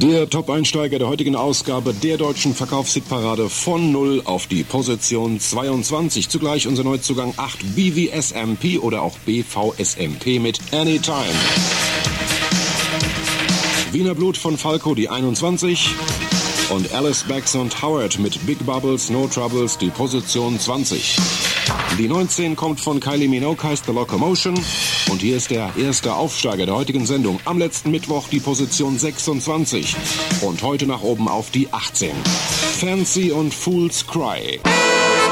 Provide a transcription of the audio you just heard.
Der Top-Einsteiger der heutigen Ausgabe der deutschen Verkaufshitparade von 0 auf die Position 22. Zugleich unser Neuzugang 8 BVSMP oder auch BVSMP mit Anytime. Wiener Blut von Falco die 21 und Alice Bax und Howard mit Big Bubbles, No Troubles die Position 20. Die 19 kommt von Kylie Minogue, heißt The Locomotion. Und hier ist der erste Aufsteiger der heutigen Sendung. Am letzten Mittwoch die Position 26. Und heute nach oben auf die 18. Fancy und Fool's Cry.